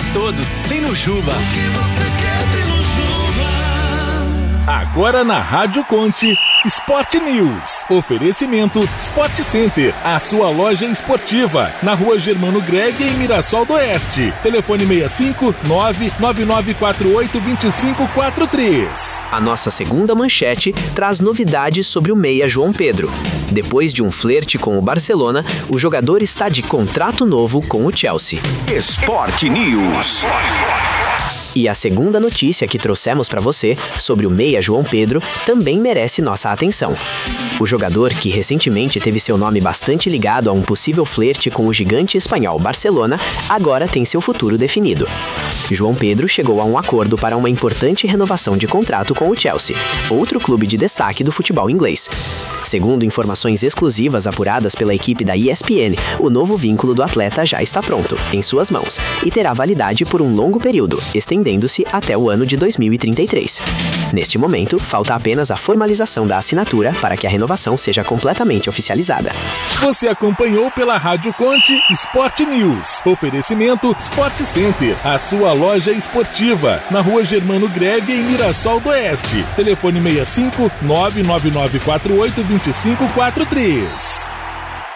todos. Tem no Juba. O que você quer tem no Juba. Agora na Rádio Conte, Sport News. Oferecimento Sport Center, a sua loja esportiva, na Rua Germano Greg, em Mirassol do Oeste. Telefone 65 999482543. A nossa segunda manchete traz novidades sobre o meia João Pedro. Depois de um flerte com o Barcelona, o jogador está de contrato novo com o Chelsea. Sport News. E a segunda notícia que trouxemos para você sobre o meia João Pedro também merece nossa atenção. O jogador, que recentemente teve seu nome bastante ligado a um possível flerte com o gigante espanhol Barcelona, agora tem seu futuro definido. João Pedro chegou a um acordo para uma importante renovação de contrato com o Chelsea, outro clube de destaque do futebol inglês. Segundo informações exclusivas apuradas pela equipe da ESPN, o novo vínculo do atleta já está pronto, em suas mãos, e terá validade por um longo período, estendendo-se até o ano de 2033. Neste momento, falta apenas a formalização da assinatura para que a renovação seja completamente oficializada. Você acompanhou pela Rádio Conte Sport News. Oferecimento Sport Center, a sua loja esportiva, na Rua Germano Greve, em Mirassol do Oeste. Telefone 65 999482543.